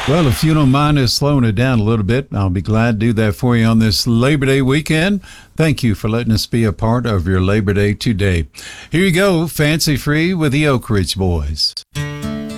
Well, if you don't mind us slowing it down a little bit, I'll be glad to do that for you on this Labor Day weekend. Thank you for letting us be a part of your Labor Day today. Here you go, Fancy Free with the Oak Ridge Boys.